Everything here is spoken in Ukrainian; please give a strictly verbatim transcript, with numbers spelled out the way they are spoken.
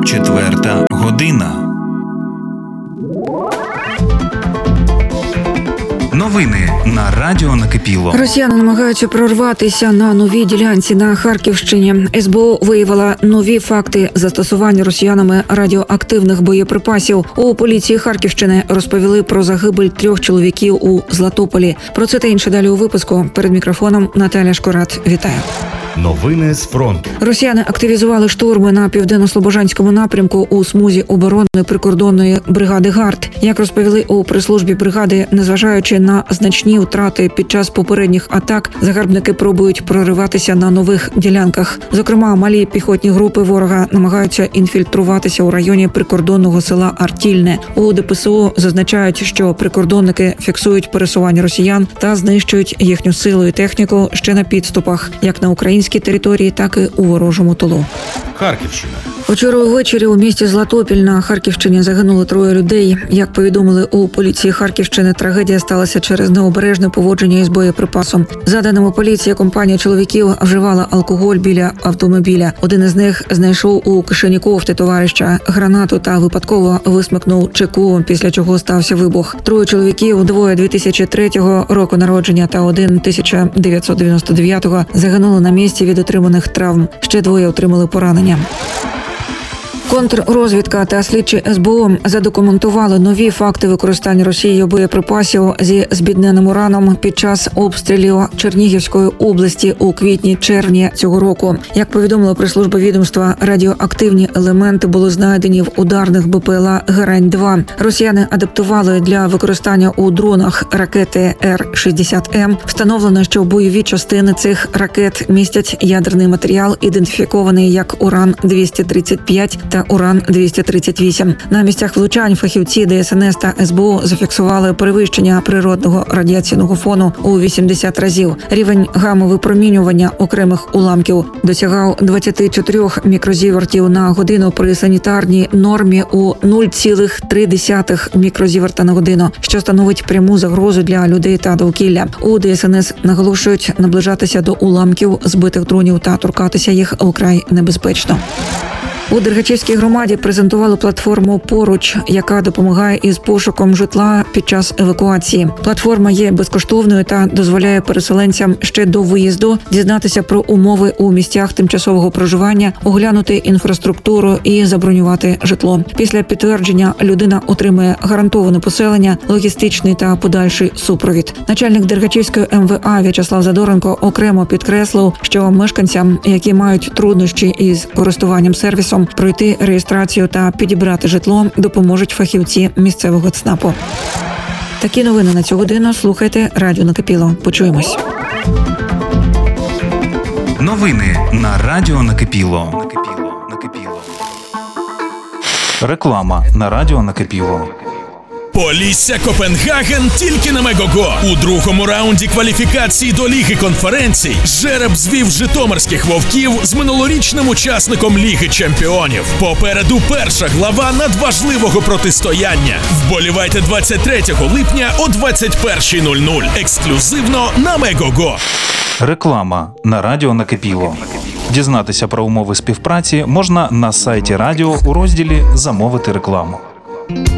Четверта година. Новини на радіо Накипіло. Росіяни намагаються прорватися на новій ділянці на Харківщині. ес бе о виявила нові факти застосування росіянами радіоактивних боєприпасів. У поліції Харківщини розповіли про загибель трьох чоловіків у Златополі. Про це та інше далі у випуску. Перед мікрофоном Наталя Шкорат. Вітаю. Новини з фронту. Росіяни активізували штурми на південно-слобожанському напрямку у смузі оборони прикордонної бригади ГАРД. Як розповіли у прес-службі бригади, незважаючи на значні втрати під час попередніх атак, загарбники пробують прориватися на нових ділянках. Зокрема, малі піхотні групи ворога намагаються інфільтруватися у районі прикордонного села Артільне. У де пе се о зазначають, що прикордонники фіксують пересування росіян та знищують їхню силу і техніку ще на підступах, як на українській території, так і у ворожому тилу. Харківщина. Вчора увечері у місті Златопіль на Харківщині загинуло троє людей. Як повідомили у поліції Харківщини, трагедія сталася через необережне поводження із боєприпасом. За даними поліції, компанія чоловіків вживала алкоголь біля автомобіля. Один із них знайшов у кишені кофти товариша гранату та випадково висмикнув чеку, після чого стався вибух. Троє чоловіків, двоє дві тисячі третього року народження та один тисяча дев'ятсот дев'яносто дев'ятого, загинули на місці від отриманих травм. Ще двоє отримали поранення. Контррозвідка та слідчі ес бе о задокументували нові факти використання Росією боєприпасів зі збідненим ураном під час обстрілів Чернігівської області у квітні-червні цього року. Як повідомила прес-служба відомства, радіоактивні елементи були знайдені в ударних бе пе ел а Герань два. Росіяни адаптували для використання у дронах ракети ер шістдесят ем. Встановлено, що бойові частини цих ракет містять ядерний матеріал, ідентифікований як уран двісті тридцять п'ять та уран двісті тридцять вісім. На місцях влучань фахівці де ес ен ес та ес бе о зафіксували перевищення природного радіаційного фону у вісімдесят разів. Рівень гамма-випромінювання окремих уламків досягав двадцять чотири мікрозівертів на годину при санітарній нормі у нуль цілих три десятих мікрозіверта на годину, що становить пряму загрозу для людей та довкілля. У де ес ен ес наголошують, наближатися до уламків збитих дронів та торкатися їх вкрай небезпечно. У Дергачівській громаді презентували платформу «Поруч», яка допомагає із пошуком житла під час евакуації. Платформа є безкоштовною та дозволяє переселенцям ще до виїзду дізнатися про умови у місцях тимчасового проживання, оглянути інфраструктуру і забронювати житло. Після підтвердження людина отримує гарантоване поселення, логістичний та подальший супровід. Начальник Дергачівської ем ве а В'ячеслав Задоренко окремо підкреслив, що мешканцям, які мають труднощі із користуванням сервісом, пройти реєстрацію та підібрати житло допоможуть фахівці місцевого ЦНАПу. Такі новини на цю годину слухайте радіо Накипіло. Почуємось. Новини на радіо Накипіло. Накипіло. Накипіло. Реклама на радіо Накипіло. Полісся Копенгаген тільки на Мегого. У другому раунді кваліфікації до Ліги конференцій жереб звів житомирських вовків з минулорічним учасником Ліги чемпіонів. Попереду перша глава надважливого протистояння. Вболівайте двадцять третього липня о двадцять перша нуль нуль. Ексклюзивно на Мегого. Реклама на радіо Накипіло. Дізнатися про умови співпраці можна на сайті радіо у розділі «Замовити рекламу».